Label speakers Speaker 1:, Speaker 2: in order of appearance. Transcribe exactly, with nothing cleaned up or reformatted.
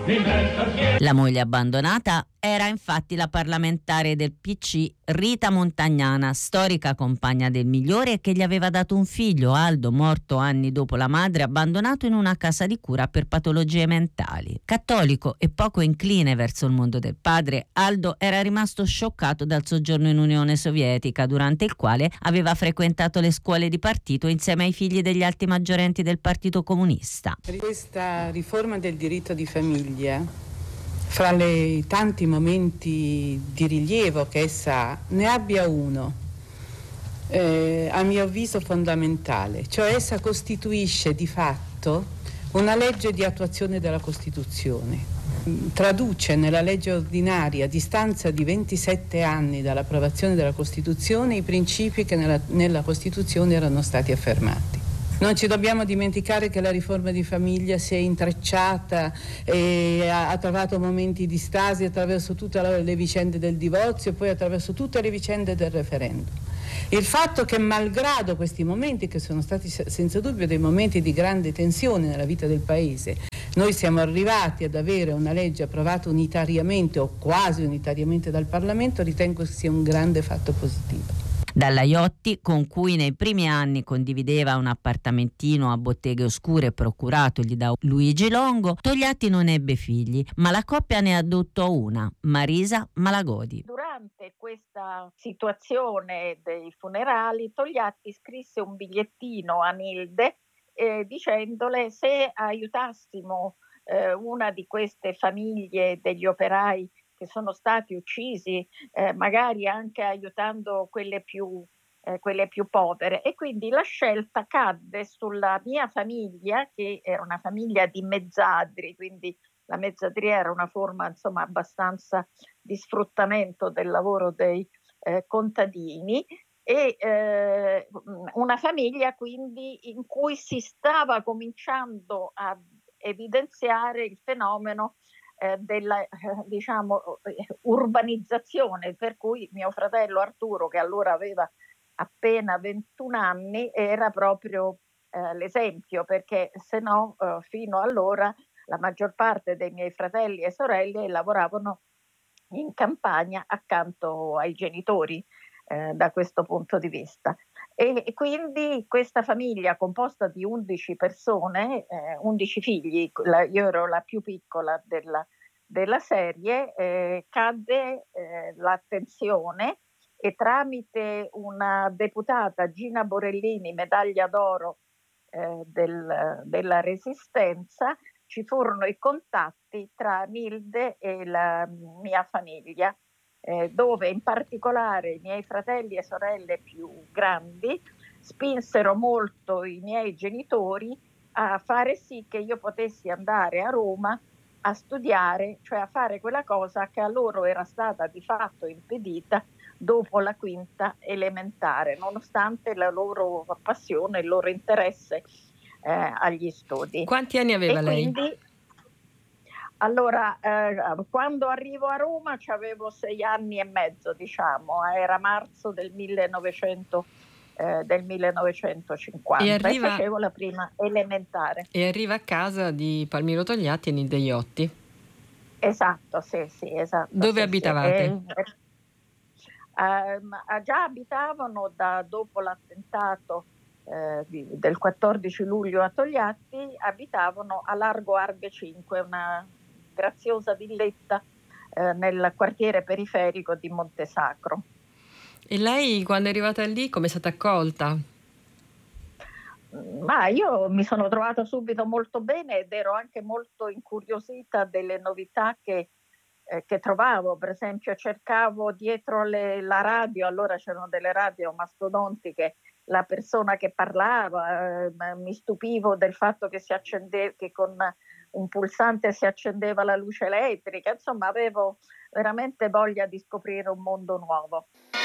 Speaker 1: La moglie abbandonata era infatti la parlamentare del P C Rita Montagnana, storica compagna del Migliore, che gli aveva dato un figlio, Aldo, morto anni dopo la madre, abbandonato in una casa di cura per patologie mentali. Cattolico e poco incline verso il mondo del padre, Aldo era rimasto scioccato dal soggiorno in Unione Sovietica, durante il quale aveva frequentato le scuole di partito insieme ai figli degli alti maggiorenti del Partito Comunista.
Speaker 2: Questa riforma del diritto di famiglia, fra i tanti momenti di rilievo che essa ha, ne abbia uno, eh, a mio avviso fondamentale, cioè essa costituisce di fatto una legge di attuazione della Costituzione. Traduce nella legge ordinaria, a distanza di ventisette anni dall'approvazione della Costituzione, i principi che nella, nella Costituzione erano stati affermati. Non ci dobbiamo dimenticare che la riforma di famiglia si è intrecciata e ha, ha trovato momenti di stasi attraverso tutte le vicende del divorzio e poi attraverso tutte le vicende del referendum. Il fatto che, malgrado questi momenti, che sono stati senza dubbio dei momenti di grande tensione nella vita del Paese, noi siamo arrivati ad avere una legge approvata unitariamente o quasi unitariamente dal Parlamento, ritengo sia un grande fatto positivo.
Speaker 1: Dalla Iotti, con cui nei primi anni condivideva un appartamentino a Botteghe Oscure procuratogli da Luigi Longo, Togliatti non ebbe figli, ma la coppia ne adottò una, Marisa Malagodi.
Speaker 3: Durante questa situazione dei funerali, Togliatti scrisse un bigliettino a Nilde eh, dicendole: se aiutassimo eh, una di queste famiglie degli operai che sono stati uccisi, eh, magari anche aiutando quelle più, eh, quelle più povere. E quindi la scelta cadde sulla mia famiglia, che era una famiglia di mezzadri, quindi la mezzadria era una forma, insomma, abbastanza di sfruttamento del lavoro dei eh, contadini, e eh, una famiglia quindi in cui si stava cominciando a evidenziare il fenomeno Eh, della eh, diciamo urbanizzazione, per cui mio fratello Arturo, che allora aveva appena ventuno anni, era proprio eh, l'esempio, perché se no eh, fino allora la maggior parte dei miei fratelli e sorelle lavoravano in campagna accanto ai genitori eh, da questo punto di vista. E quindi questa famiglia composta di undici persone, eh, undici figli, la, io ero la più piccola della, della serie, eh, cadde eh, l'attenzione, e tramite una deputata, Gina Borellini, medaglia d'oro eh, del, della Resistenza, ci furono i contatti tra Nilde e la mia famiglia, Eh, dove in particolare i miei fratelli e sorelle più grandi spinsero molto i miei genitori a fare sì che io potessi andare a Roma a studiare, cioè a fare quella cosa che a loro era stata di fatto impedita dopo la quinta elementare, nonostante la loro passione, il loro interesse eh, agli studi.
Speaker 4: Quanti anni aveva
Speaker 3: e
Speaker 4: lei?
Speaker 3: Quindi, Allora, eh, quando arrivo a Roma avevo sei anni e mezzo, diciamo, era marzo del millenovecento, eh, del millenovecentocinquanta,
Speaker 4: E
Speaker 3: e,
Speaker 4: arriva,
Speaker 3: facevo la prima elementare.
Speaker 4: E arriva a casa di Palmiro Togliatti e Nilde Iotti.
Speaker 3: Esatto, sì, sì, esatto.
Speaker 4: Dove
Speaker 3: sì,
Speaker 4: abitavate?
Speaker 3: Sì. E, eh, già abitavano da dopo l'attentato eh, di, del quattordici luglio a Togliatti, abitavano a Largo Arbe cinque, una graziosa villetta eh, nel quartiere periferico di Montesacro.
Speaker 4: E lei, quando è arrivata lì, come è stata accolta?
Speaker 3: Ma io mi sono trovata subito molto bene, ed ero anche molto incuriosita delle novità che, eh, che trovavo. Per esempio, cercavo dietro le, la radio, allora c'erano delle radio mastodontiche, la persona che parlava, eh, mi stupivo del fatto che si accendeva, che con un pulsante si accendeva la luce elettrica, insomma avevo veramente voglia di scoprire un mondo nuovo.